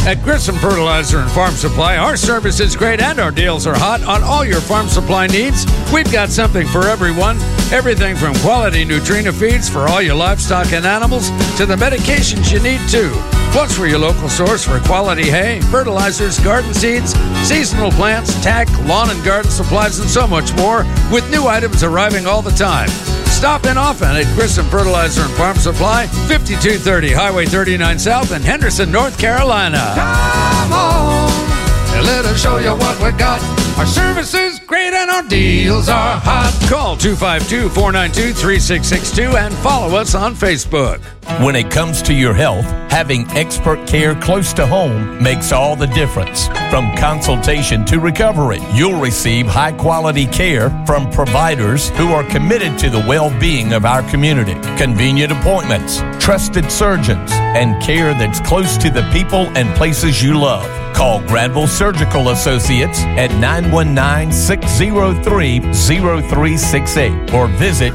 At Grissom Fertilizer and Farm Supply, our service is great and our deals are hot on all your farm supply needs. We've got something for everyone. Everything from quality Nutrena feeds for all your livestock and animals to the medications you need too. Plus, we're your local source for quality hay, fertilizers, garden seeds, seasonal plants, tack, lawn and garden supplies, and so much more, with new items arriving all the time. Stop in often at Grissom Fertilizer and Farm Supply, 5230 Highway 39 South in Henderson, North Carolina. Come on, and let us show you what we got. Our service is great and our deals are hot. Call 252-492-3662 and follow us on Facebook. When it comes to your health, having expert care close to home makes all the difference. From consultation to recovery, you'll receive high-quality care from providers who are committed to the well-being of our community. Convenient appointments, trusted surgeons, and care that's close to the people and places you love. Call Granville Surgical Associates at 919-603-0368 or visit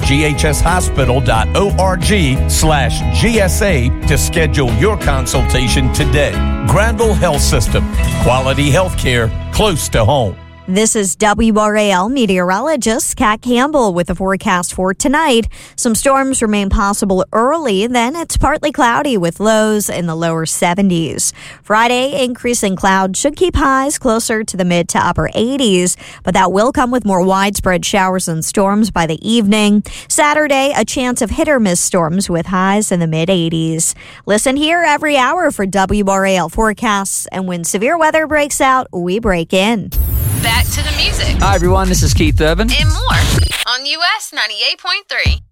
ghshospital.org/GSA to schedule your consultation today. Granville Health System. Quality health care close to home. This is WRAL meteorologist Kat Campbell with the forecast for tonight. Some storms remain possible early, then it's partly cloudy with lows in the lower 70s. Friday, increasing cloud should keep highs closer to the mid to upper 80s, but that will come with more widespread showers and storms by the evening. Saturday, a chance of hit-or-miss storms with highs in the mid-80s. Listen here every hour for WRAL forecasts, and when severe weather breaks out, we break in. Back to the music. Hi, everyone. This is Keith Urban. And more on US 98.3.